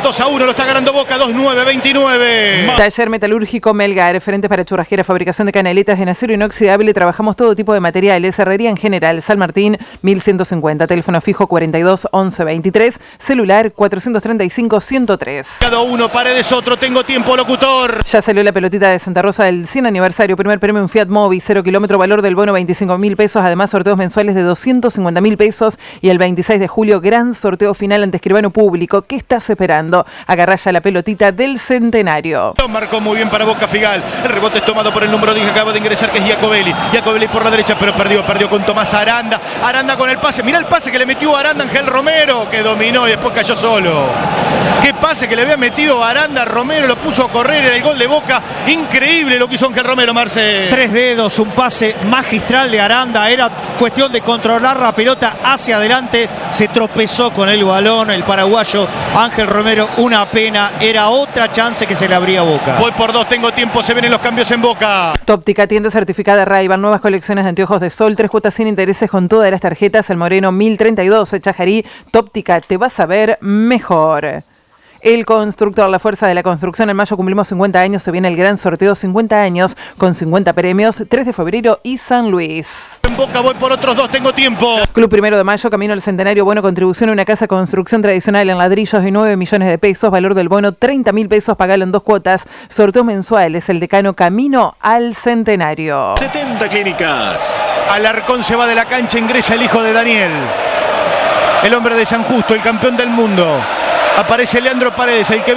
2-1, lo está ganando Boca, 2-9-29. Taller Metalúrgico Melgar, referente para churrasquera, fabricación de canaletas en acero inoxidable. Trabajamos todo tipo de materiales, herrería en general. San Martín, 1150. Teléfono fijo 42 11 23. Celular 435 103. Cada uno, Paredes otro, tengo tiempo, locutor. Ya salió la pelotita de Santa Rosa del 100 aniversario. Primer premio en Fiat Mobi, 0 kilómetro, valor del bono 25.000 pesos. Además, sorteos mensuales de 250.000 pesos. Y el 26 de julio, gran sorteo final ante escribano público. ¿Qué estás esperando? Agarrá ya la pelotita del centenario. Marcó muy bien para Boca Figal. El rebote es tomado por el número 10 que acaba de ingresar, que es Giacobelli. Giacobelli por la derecha, pero perdió con Tomás Aranda. Aranda con el pase. Mirá el pase que le metió Aranda a Ángel Romero, que dominó y después cayó solo. Qué pase que le había metido Aranda a Romero, lo puso a correr, era el gol de Boca. Increíble lo que hizo Ángel Romero, Marce. 3 dedos, un pase magistral de Aranda. Era cuestión de controlar la pelota hacia adelante. Se tropezó con el balón el paraguayo Ángel Romero. Una pena, era otra chance que se le abría a Boca. Voy por 2, tengo tiempo, se vienen los cambios en Boca. Tóptica, tienda certificada Ray-Ban, nuevas colecciones de anteojos de sol, 3 cuotas sin intereses con todas las tarjetas. El Moreno 1032, Chajarí. Tóptica, te vas a ver mejor. El constructor, la fuerza de la construcción. En mayo cumplimos 50 años, se viene el gran sorteo 50 años con 50 premios, 3 de febrero y San Luis. En Boca voy por otros 2, tengo tiempo. Club 1 de Mayo, camino al centenario, bono contribución a una casa construcción tradicional en ladrillos de 9 millones de pesos, valor del bono 30.000 pesos, pagalo en 2 cuotas, sorteo mensual, es el decano camino al centenario. 70 clínicas. Alarcón se va de la cancha, ingresa el hijo de Daniel. El hombre de San Justo, el campeón del mundo. Aparece Leandro Paredes, el que